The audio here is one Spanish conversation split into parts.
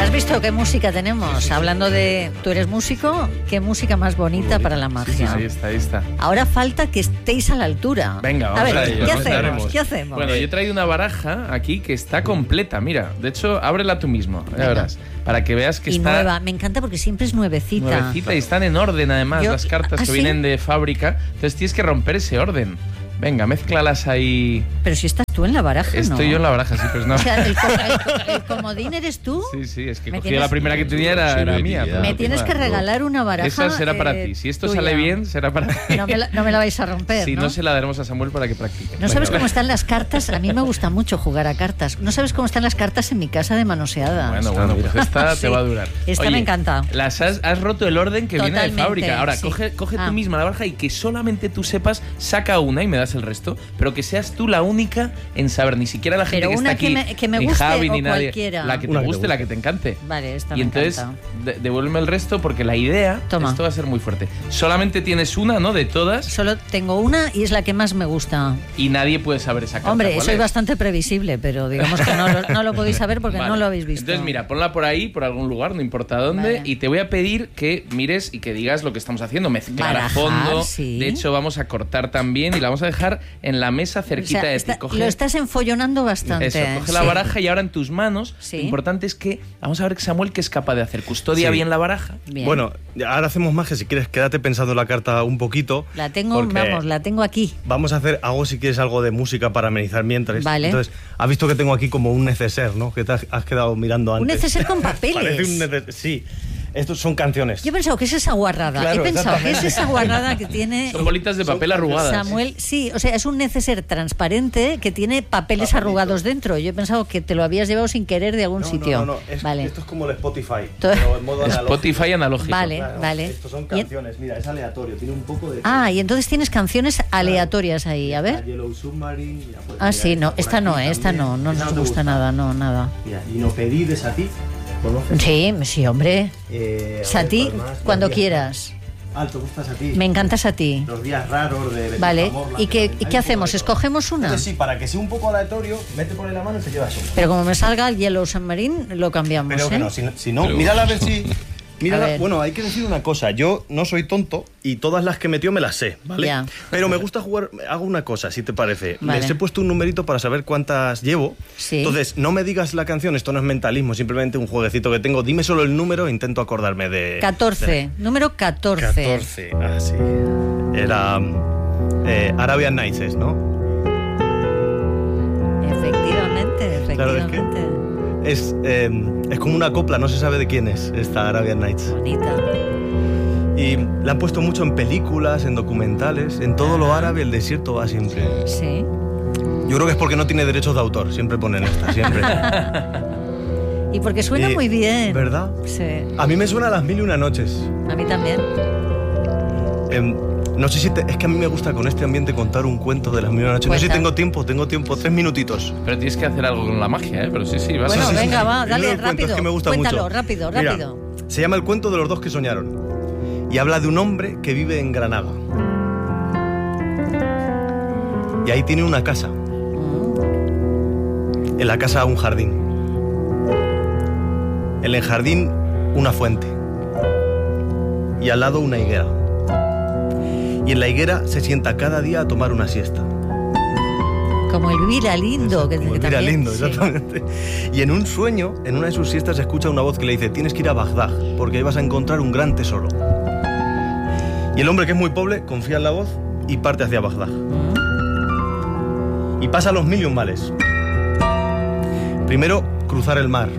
¿Has visto qué música tenemos? Hablando de... ¿Tú eres músico? ¿Qué música más bonita para la magia? Sí, ahí está. Ahora falta que estéis a la altura. Venga, vamos a ver, a ello. ¿qué hacemos? Bueno, yo he traído una baraja aquí que está completa, mira. De hecho, ábrela tú mismo, ya verás. Para que veas que está... nueva, me encanta porque siempre es nuevecita. Nuevecita y están en orden además las cartas que vienen de fábrica. Entonces tienes que romper ese orden. Venga, mézclalas ahí. Pero si estás tú en la baraja, Estoy yo en la baraja, sí, pero no. O sea, el comodín eres tú. Sí, es que cogí la primera que tenía, era mía. Me tienes que regalar una baraja. Esa será para ti. Si esto tuya. sale bien, será para ti. No me la vais a romper, Si no, se la daremos a Samuel para que practique. No sabes cómo están las cartas. A mí me gusta mucho jugar a cartas. No sabes cómo están las cartas en mi casa de manoseada. Bueno, pues esta te va a durar. Esta me encanta. Has roto el orden que viene de fábrica. Ahora, sí. coge tú misma la baraja y que solamente tú sepas, saca una y me das el resto. Pero que seas tú la única en saber, ni siquiera la gente que está aquí, que me ni guste Javi, o ni nadie. cualquiera. La que te guste, la que te encante. Vale, esta y me entonces, encanta. Devuélveme el resto porque la idea, esto va a ser muy fuerte. Solamente tienes una, ¿no? De todas. Solo tengo una y es la que más me gusta. Y nadie puede saber esa carta. Hombre, soy bastante previsible, pero digamos que no lo podéis saber porque no lo habéis visto. Entonces, mira, ponla por ahí, por algún lugar, no importa dónde, y te voy a pedir que mires y que digas lo que estamos haciendo. Mezclar a fondo. Sí. De hecho, vamos a cortar también y la vamos a dejar en la mesa cerquita de ti. Lo estás enfollonando bastante. Eso, coge la baraja y ahora en tus manos, lo importante es que vamos a ver Samuel qué es capaz de hacer. Custodia bien la baraja. Bien. Bueno, ahora hacemos magia. Si quieres, quédate pensando en la carta un poquito. La tengo aquí. Vamos a hacer si quieres algo de música para amenizar mientras. Vale. Entonces, has visto que tengo aquí como un neceser, ¿no? Que te has quedado mirando antes. Un neceser con papeles. Parece un neceser, sí. Estos son canciones. Yo he pensado que es esa guarrada. Claro, he pensado que es esa guarrada que tiene... Son bolitas de papel arrugadas. Samuel, sí, o sea, es un neceser transparente que tiene papeles arrugados dentro. Yo he pensado que te lo habías llevado sin querer de algún sitio. No. Vale. Esto es como el Spotify, pero en modo analógico. Spotify analógico. Vale. Estos son canciones. Mira, es aleatorio. Tiene un poco de... y entonces tienes canciones aleatorias ahí. A ver. Yellow Submarine. Mira, sí, no. Esta no nos gusta nada. No, nada. Mira, y no pedí de Satie. ¿Conoces? Sí, hombre. Satie, cuando quieras. ¿Te gusta Satie? Me encanta Satie. Los días raros de Vale, amor, ¿y qué hacemos? ¿Escogemos una? Entonces, sí, para que sea un poco aleatorio, mete por ahí la mano y te llevas una. Pero como me salga el Yellow Submarine, lo cambiamos. Pero que no, si no, mírala a ver si... Mírala, bueno, hay que decir una cosa. Yo no soy tonto y todas las que metió me las sé, ¿vale? Ya. Pero me gusta jugar... Hago una cosa, si te parece. Vale. Les he puesto un numerito para saber cuántas llevo. Sí. Entonces, no me digas la canción, esto no es mentalismo, simplemente un jueguecito que tengo. Dime solo el número e intento acordarme de... 14, número 14. 14, sí. Era Arabian Nights, ¿no? Efectivamente. Claro, es como una copla, no se sabe de quién es esta Arabian Nights. Bonita. Y la han puesto mucho en películas, en documentales, en todo lo árabe el desierto va siempre. Sí. Yo creo que es porque no tiene derechos de autor, siempre ponen esta, siempre. Y porque suena muy bien. ¿Verdad? Sí. A mí me suena a las 1001 noches. A mí también. No sé si es que a mí me gusta con este ambiente contar un cuento de las 1001 noches. No sé si tengo tiempo, 3 minutitos. Pero tienes que hacer algo con la magia, Pero sí, vas bueno, a... venga, va, dale, rápido. Es que me gusta Cuéntalo, mucho. rápido. Mira, se llama El cuento de los dos que soñaron. Y habla de un hombre que vive en Granada. Y ahí tiene una casa. En la casa un jardín. En el jardín una fuente. Y al lado una higuera. Y en la higuera se sienta cada día a tomar una siesta. Como Elvira Lindo. Elvira Lindo, exactamente. Y en un sueño, en una de sus siestas, se escucha una voz que le dice: tienes que ir a Bagdad, porque ahí vas a encontrar un gran tesoro. Y el hombre, que es muy pobre, confía en la voz y parte hacia Bagdad. Y pasa los 1000 males. Primero, cruzar el mar,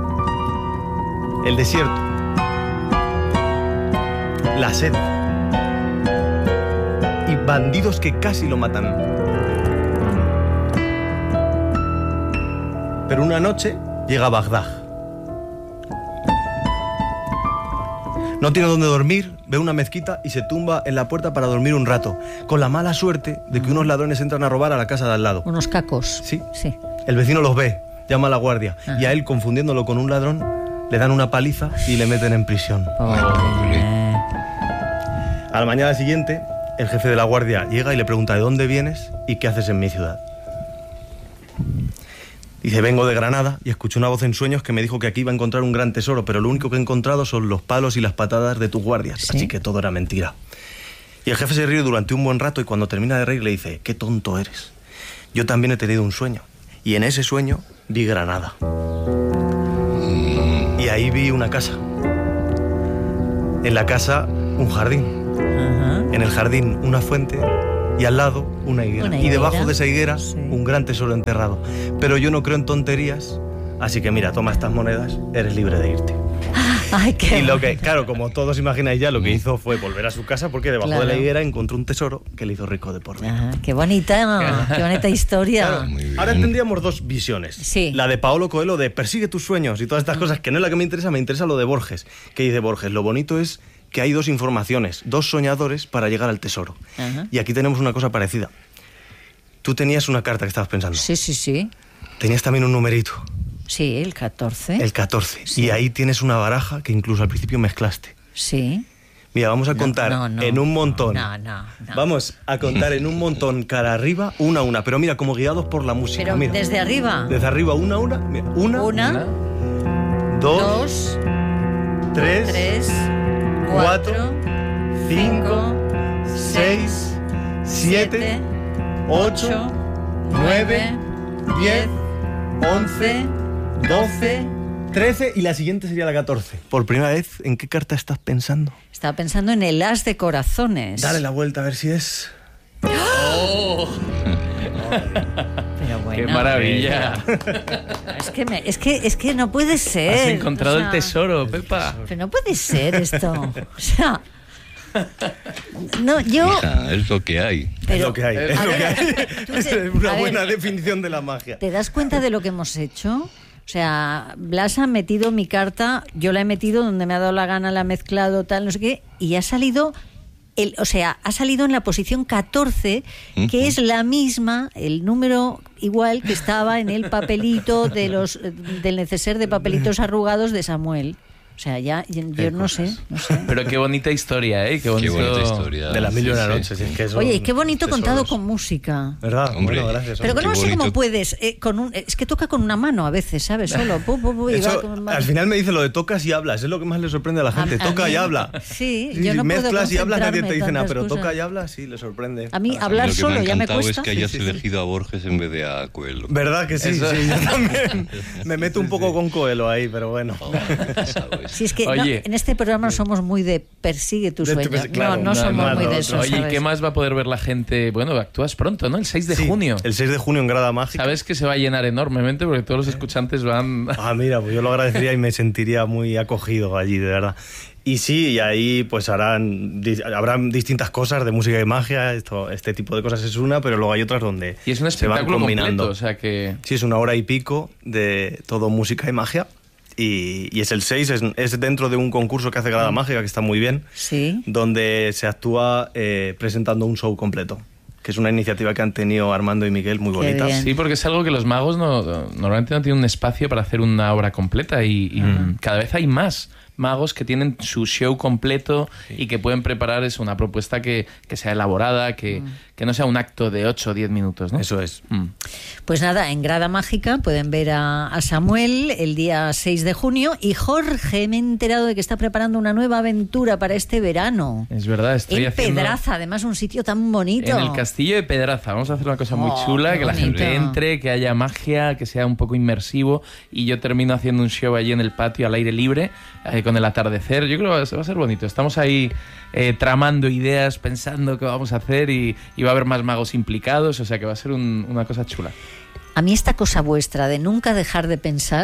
el desierto, la sed y bandidos que casi lo matan. Pero una noche llega a Bagdad. No tiene dónde dormir, ve una mezquita y se tumba en la puerta para dormir un rato, con la mala suerte de que unos ladrones entran a robar a la casa de al lado. Unos cacos. Sí. El vecino los ve, llama a la guardia, y a él, confundiéndolo con un ladrón, le dan una paliza y le meten en prisión. A la mañana siguiente, el jefe de la guardia llega y le pregunta: ¿de dónde vienes y qué haces en mi ciudad? Dice, vengo de Granada y escuché una voz en sueños que me dijo que aquí iba a encontrar un gran tesoro, pero lo único que he encontrado son los palos y las patadas de tus guardias, ¿Sí? así que todo era mentira. Y el jefe se ríe durante un buen rato y cuando termina de reír le dice, qué tonto eres. Yo también he tenido un sueño y en ese sueño vi Granada. Y ahí vi una casa. En la casa un jardín. Ajá. En el jardín una fuente y al lado una higuera. Una Y debajo higuera. de esa higuera Sí. un gran tesoro enterrado. Pero yo no creo en tonterías, así que mira, toma estas monedas, eres libre de irte. Ay, qué Y lo que, bonito. claro, como todos imagináis ya, lo que hizo fue volver a su casa porque debajo Claro. de la higuera encontró un tesoro que le hizo rico de por vida. Ajá, qué bonita historia. Claro, Muy bien. ahora tendríamos dos visiones. Sí. La de Paolo Coelho de persigue tus sueños y todas estas cosas, que no es la que me interesa lo de Borges. Que dice Borges, lo bonito es que hay dos informaciones, dos soñadores para llegar al tesoro. Ajá. Y aquí tenemos una cosa parecida. Tú tenías una carta que estabas pensando. Sí, sí, sí. Tenías también un numerito, Sí, el 14. el 14. Sí. Y ahí tienes una baraja que incluso al principio mezclaste. Sí. Mira, vamos a contar no. en un montón. No. Vamos a contar en un montón cara arriba, una a una. Pero mira, como guiados por la música. Pero mira. desde arriba. Desde arriba, una a una. Mira, Una, dos, dos, tres, tres, cuatro, cinco, seis, siete, ocho, nueve, 10, 11, 12, 13 y la siguiente sería la 14. Por primera vez, ¿en qué carta estás pensando? Estaba pensando en el as de corazones. Dale la vuelta a ver si es... Pero bueno. ¡Qué maravilla! Es que no puede ser. Has encontrado o sea, el tesoro, Pepa. Pero no puede ser esto. O sea. No, yo. Hija, es lo que hay. Pero, es lo que hay. Es a lo que ver, hay. tú Es te- una a ver, buena definición de la magia. ¿Te das cuenta de lo que hemos hecho? O sea, Blas ha metido mi carta, yo la he metido donde me ha dado la gana, la ha mezclado, tal, no sé qué, y ha salido, ha salido en la posición 14, que es la misma, el número igual que estaba en el papelito del neceser de papelitos arrugados de Samuel. O sea, ya, yo no sé. Pero qué bonita historia, ¿eh? Qué bonito. Qué bonita historia. De las mil y una Sí, noches. sí. Es que son Oye, y qué bonito tesoros. contado con música. ¿Verdad? Hombre. Bueno, gracias. Pero hombre. que no Qué sé cómo bonito. puedes, es que toca con una mano a veces, ¿sabes? Solo. Y va Eso, con- al final me dice lo de tocas y hablas, es lo que más le sorprende a la gente. A Toca mí- y habla. Sí, Sí, yo no puedo mezclas y hablas, nadie te concentrarme dice nada, tantas pero cosas. toca y habla, sí, le sorprende. A mí la hablar Lo que solo me ha ya me encantado cuesta. es que hayas Sí, sí, sí. elegido a Borges en vez de a Coelho. ¿Verdad que sí? Eso- Sí, yo también. Me meto un poco con Coelho ahí, pero bueno. ¿Sabes? Si es que Oye. en este programa somos muy de persigue tu De tu sueño. claro, no somos nada, muy no, de no. eso, Oye, ¿y ¿sabes? qué más va a poder ver la gente? Bueno, actúas pronto, ¿no? El 6 de Sí, junio. El 6 de junio en Grada Mágica. Sabes que se va a llenar enormemente porque todos los escuchantes van... Ah, mira, pues yo lo agradecería y me sentiría muy acogido allí, de verdad. Y sí, y ahí pues habrán distintas cosas de música y magia, este tipo de cosas es una, pero luego hay otras donde Y es un se van espectáculo combinando. completo, o sea que... Sí, es 1 hora y pico de todo música y magia. Y es el 6, es dentro de un concurso que hace Grada Mágica, que está muy bien, Sí. donde se actúa presentando un show completo, que es una iniciativa que han tenido Armando y Miguel muy Qué bonita. bien. Sí, porque es algo que los magos normalmente no tienen un espacio para hacer una obra completa y cada vez hay más magos que tienen su show completo y que pueden preparar una propuesta que sea elaborada, que no sea un acto de 8 o 10 minutos, ¿no? Eso es. Pues nada, en Grada Mágica pueden ver a Samuel el día 6 de junio y Jorge, me he enterado de que está preparando una nueva aventura para este verano. Es verdad, estoy En haciendo... Pedraza, además un sitio tan bonito. En el castillo de Pedraza. Vamos a hacer una cosa muy Oh, chula, qué que la gente bonito. entre, que haya magia, que sea un poco inmersivo y yo termino haciendo un show allí en el patio al aire libre con el atardecer. Yo creo que va a ser bonito. Estamos ahí tramando ideas, pensando qué vamos a hacer y va a haber más magos implicados, o sea que va a ser una cosa chula. A mí esta cosa vuestra de nunca dejar de pensar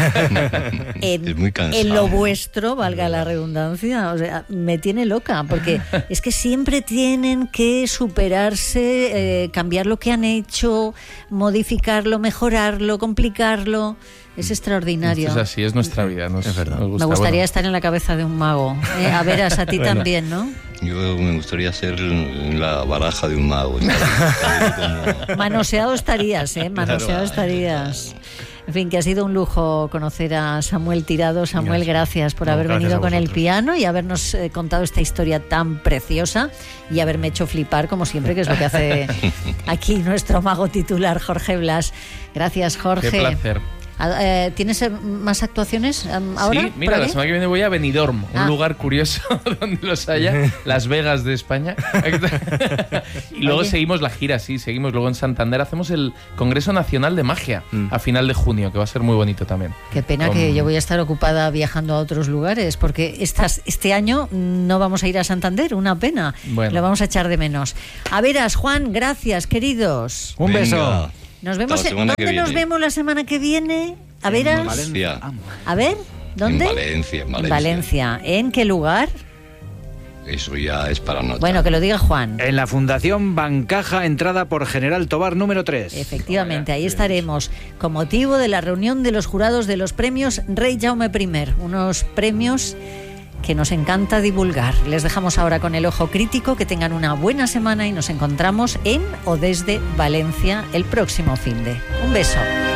Es muy cansado. en lo vuestro, valga la redundancia, o sea, me tiene loca, porque es que siempre tienen que superarse, cambiar lo que han hecho, modificarlo, mejorarlo, complicarlo. Es extraordinario. Esto es así, es nuestra vida. Es verdad. nos gusta. Me gustaría Bueno, estar en la cabeza de un mago. A veras, a ti Bueno. también, ¿no? Yo me gustaría ser la baraja de un mago. ¿sabes? Como- Manoseado estarías, ¿eh? Manoseado Claro. estarías. En fin, que ha sido un lujo conocer a Samuel Tirado. Samuel, gracias por haber gracias venido a con el vosotros. piano y habernos contado esta historia tan preciosa y haberme hecho flipar, como siempre, que es lo que hace aquí nuestro mago titular, Jorge Blas. Gracias, Jorge. Qué placer. ¿Tienes más actuaciones ahora? Sí, mira, la semana que viene voy a Benidorm, un lugar curioso donde los haya, Las Vegas de España. Y luego seguimos la gira, sí, seguimos luego en Santander. Hacemos el Congreso Nacional de Magia a final de junio, que va a ser muy bonito también. Qué pena que yo voy a estar ocupada viajando a otros lugares, porque este año no vamos a ir a Santander, una pena. Bueno. Lo vamos a echar de menos. A veras, Juan, gracias, queridos. Un beso. Venga. Nos vemos. Hasta la semana que ¿Dónde nos viene. vemos la semana que viene? A veras. Valencia. A ver, ¿dónde? En Valencia, En Valencia. ¿En qué lugar? Eso ya es para notar. Bueno, que lo diga Juan. En la Fundación Bancaja, entrada por General Tobar número 3. Efectivamente, ahí estaremos con motivo de la reunión de los jurados de los premios Rey Jaume I, unos premios que nos encanta divulgar. Les dejamos ahora con el ojo crítico, que tengan una buena semana y nos encontramos en o desde Valencia el próximo finde. Un beso.